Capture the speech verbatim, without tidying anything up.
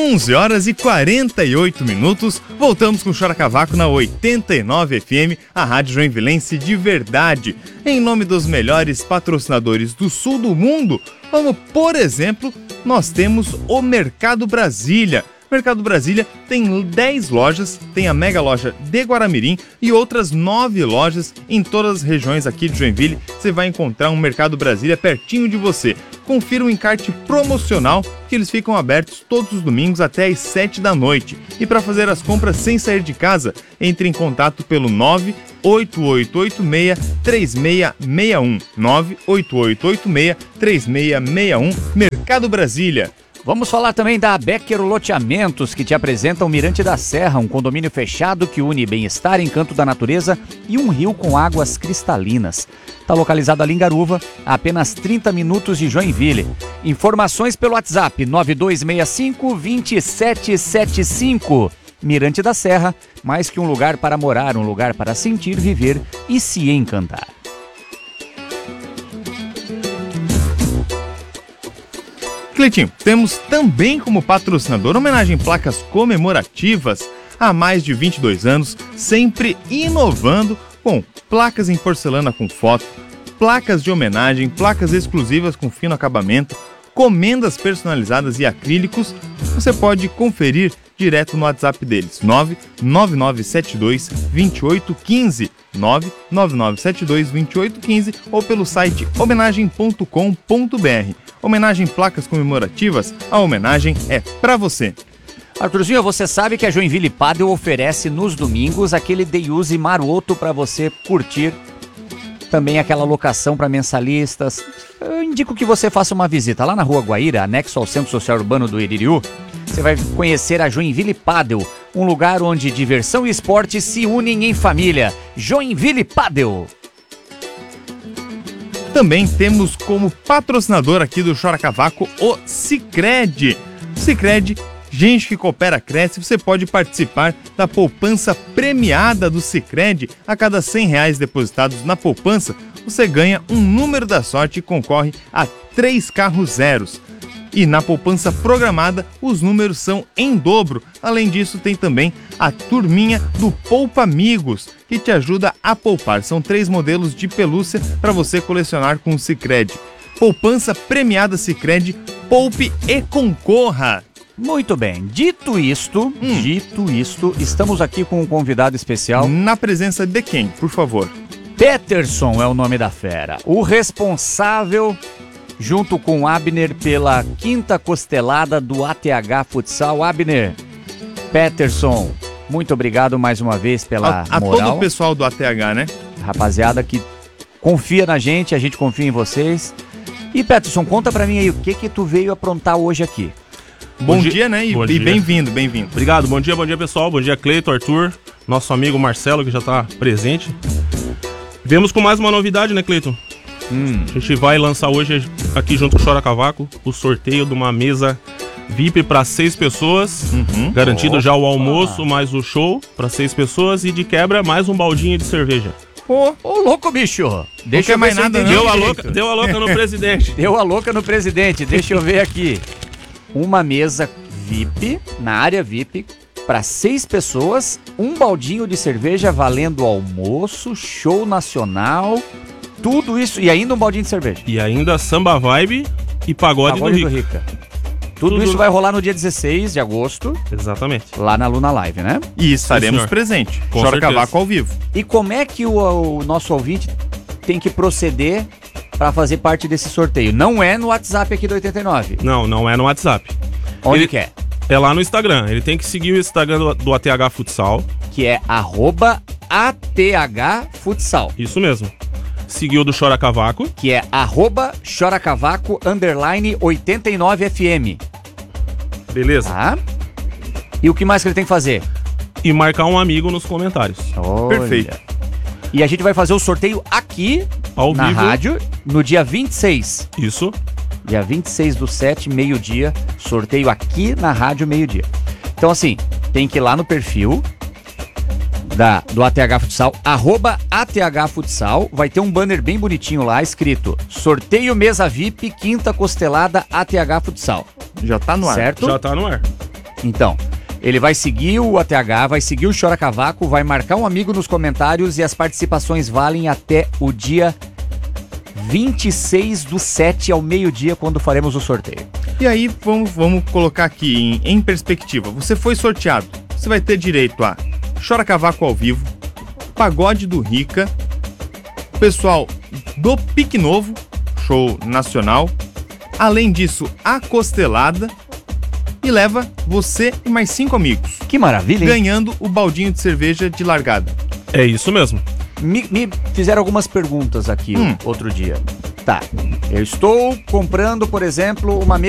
onze horas e quarenta e oito minutos, voltamos com o Chora Cavaco na oitenta e nove F M, a Rádio Joinvilense de verdade. Em nome dos melhores patrocinadores do sul do mundo, como por exemplo, nós temos o Mercado Brasília. Mercado Brasília tem dez lojas, tem a mega loja de Guaramirim e outras nove lojas em todas as regiões aqui de Joinville. Você vai encontrar um Mercado Brasília pertinho de você. Confira o encarte promocional, que eles ficam abertos todos os domingos até às sete da noite. E para fazer as compras sem sair de casa, entre em contato pelo nove oito oito oito seis três seis seis um. nove oito oito oito seis três seis seis um, Mercado Brasília. Vamos falar também da Becker Loteamentos, que te apresenta o Mirante da Serra, um condomínio fechado que une bem-estar, encanto da natureza e um rio com águas cristalinas. Está localizado ali em Garuva, a apenas trinta minutos de Joinville. Informações pelo WhatsApp nove dois seis cinco, dois sete sete cinco. Mirante da Serra, mais que um lugar para morar, um lugar para sentir, viver e se encantar. Cleitinho, temos também como patrocinador homenagem placas comemorativas há mais de vinte e dois anos, sempre inovando com placas em porcelana com foto, placas de homenagem, placas exclusivas com fino acabamento, comendas personalizadas e acrílicos. Você pode conferir direto no WhatsApp deles, nove nove nove sete dois dois oito um cinco, nove nove nove sete dois dois oito um cinco ou pelo site homenagem ponto com ponto b r. Homenagem Placas Comemorativas, a homenagem é pra você. Arthurzinho, você sabe que a Joinville Padel oferece nos domingos aquele day use maroto para você curtir, também aquela locação para mensalistas. Eu indico que você faça uma visita lá na Rua Guaíra, anexo ao Centro Social Urbano do Iririú. Você vai conhecer a Joinville Padel, um lugar onde diversão e esporte se unem em família. Joinville Padel. Também temos como patrocinador aqui do Chora Cavaco o Sicredi. Sicredi, gente que coopera cresce. Você pode participar da poupança premiada do Sicredi. A cada cem reais depositados na poupança, você ganha um número da sorte e concorre a três carros zeros. E na poupança programada, os números são em dobro. Além disso, tem também a turminha do Poupa Amigos, que te ajuda a poupar. São três modelos de pelúcia para você colecionar com o Sicredi. Poupança premiada Sicredi, poupe e concorra. Muito bem, dito isto, hum. dito isto, estamos aqui com um convidado especial. Na presença de quem, por favor? Peterson é o nome da fera, o responsável, junto com Abner, pela quinta costelada do A T H Futsal. Abner, Peterson, muito obrigado mais uma vez pela a, a moral. A todo o pessoal do A T H, né? Rapaziada que confia na gente, a gente confia em vocês. E Peterson, conta pra mim aí, o que que tu veio aprontar hoje aqui? Bom, bom dia, dia, né? E, e bem-vindo, bem-vindo. Obrigado, bom dia, bom dia pessoal, bom dia Cleiton, Arthur, nosso amigo Marcelo que já tá presente. Viemos com mais uma novidade, né, Cleiton? Hum. A gente vai lançar hoje aqui junto com o Chora Cavaco o sorteio de uma mesa V I P para seis pessoas, uhum. garantido Opa. já o almoço mais o show para seis pessoas e de quebra mais um baldinho de cerveja. Ô, ô louco bicho, deixa eu mais nada, deu, a louca, deu a louca no presidente. Deu a louca no presidente, deixa eu ver aqui. Uma mesa V I P, na área V I P, para seis pessoas, um baldinho de cerveja valendo almoço, show nacional, tudo isso, e ainda um baldinho de cerveja. E ainda samba vibe e pagode, pagode do, do Rica. Rica. Tudo, tudo isso vai rolar no dia dezesseis de agosto. Exatamente. Lá na Luna Live, né? E estaremos presentes. Chora Cavaco ao vivo. E como é que o, o nosso ouvinte tem que proceder para fazer parte desse sorteio? Não é no WhatsApp aqui do oitenta e nove. Não, não é no WhatsApp. Onde Ele, que é? É lá no Instagram. Ele tem que seguir o Instagram do, do A T H Futsal. Que é arroba A T H Futsal. Isso mesmo. Seguiu do Chora Cavaco. Que é arroba Chora Cavaco underline oitenta e nove F M. Beleza. Tá? E o que mais que ele tem que fazer? E marcar um amigo nos comentários. Olha. Perfeito. E a gente vai fazer o sorteio aqui, ao na vivo. rádio, no dia vinte e seis. Isso. Dia vinte e seis do sete, meio-dia. Sorteio aqui na rádio, meio-dia. Então, assim, tem que ir lá no perfil da, do A T H Futsal, arroba A T H Futsal. Vai ter um banner bem bonitinho lá, escrito Sorteio Mesa V I P, Quinta Costelada A T H Futsal. Já tá no ar. Certo? Já tá no ar. Então, ele vai seguir o A T H, vai seguir o Chora Cavaco, vai marcar um amigo nos comentários e as participações valem até o dia vinte e seis do sete ao meio-dia, quando faremos o sorteio. E aí, vamos, vamos colocar aqui em, em perspectiva. Você foi sorteado. Você vai ter direito a Chora Cavaco ao vivo, Pagode do Rica, pessoal do Pique Novo, show nacional. Além disso, a Costelada. E leva você e mais cinco amigos. Que maravilha, hein? Ganhando o baldinho de cerveja de largada. É isso mesmo. Me, me fizeram algumas perguntas aqui Hum. outro dia. Tá, eu estou comprando, por exemplo, uma